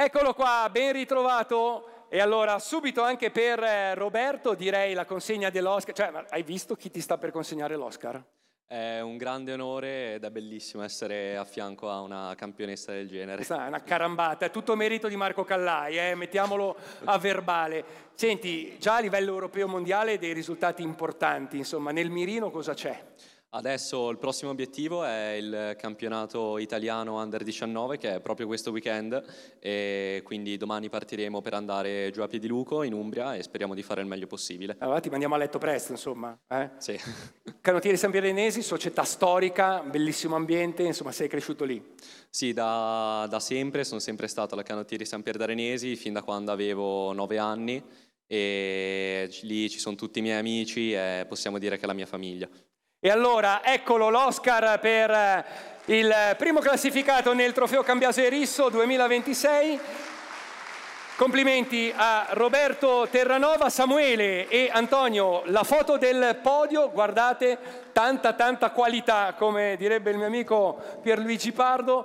Eccolo qua, ben ritrovato. E allora subito anche per Roberto direi la consegna dell'Oscar. Cioè, hai visto chi ti sta per consegnare l'Oscar? È un grande onore ed è bellissimo essere a fianco a una campionessa del genere. Questa è una carambata, è tutto merito di Marco Callai, mettiamolo a verbale. Senti, già a livello europeo mondiale dei risultati importanti, insomma, nel mirino cosa c'è? Adesso il prossimo obiettivo è il campionato italiano Under 19 che è proprio questo weekend e quindi domani partiremo per andare giù a Piediluco in Umbria e speriamo di fare il meglio possibile. Allora ti mandiamo a letto presto, insomma. Sì. Canottieri Sampierenesi, società storica, bellissimo ambiente, insomma sei cresciuto lì. Sì, da sempre, sono sempre stato alla Canottieri Sampierdarenesi fin da quando avevo 9 anni e lì ci sono tutti i miei amici e possiamo dire che è la mia famiglia. E allora, eccolo l'Oscar per il primo classificato nel Trofeo Cambiaso e Risso 2026. Complimenti a Roberto Terranova, Samuele e Antonio. La foto del podio, guardate, tanta qualità, come direbbe il mio amico Pierluigi Pardo.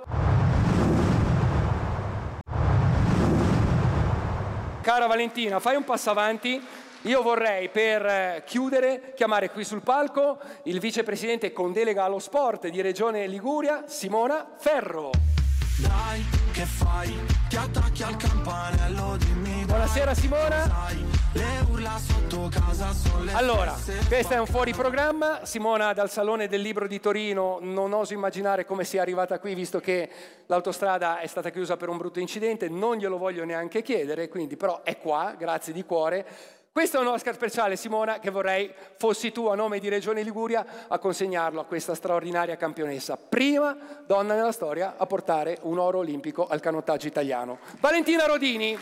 Cara Valentina, fai un passo avanti. Io vorrei, per chiudere, chiamare qui sul palco il vicepresidente con delega allo sport di Regione Liguria, Simona Ferro. Dai, che fai? Ti attacchi al campanello, dimmi. Buonasera Simona. Le urla sotto casa sono le Allora, questo è un fuori programma. Simona dal Salone del Libro di Torino, non oso immaginare come sia arrivata qui, visto che l'autostrada è stata chiusa per un brutto incidente, non glielo voglio neanche chiedere, quindi però è qua, grazie di cuore. Questo è un Oscar speciale, Simona, che vorrei fossi tu a nome di Regione Liguria a consegnarlo a questa straordinaria campionessa. Prima donna nella storia a portare un oro olimpico al canottaggio italiano. Valentina Rodini.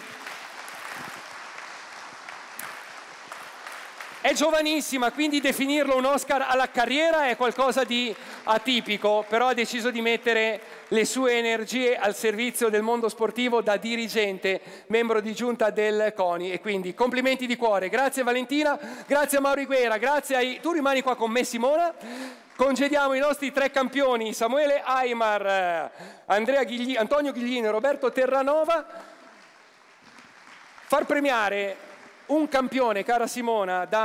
È giovanissima, quindi definirlo un Oscar alla carriera è qualcosa di atipico, però ha deciso di mettere le sue energie al servizio del mondo sportivo da dirigente, membro di giunta del CONI, e quindi complimenti di cuore. Grazie Valentina, grazie a Mauro Iguera, grazie ai... Tu rimani qua con me Simona. Congediamo i nostri 3 campioni, Samuele Aimar, Antonio Ghiglino e Roberto Terranova. Far premiare un campione, cara Simona, da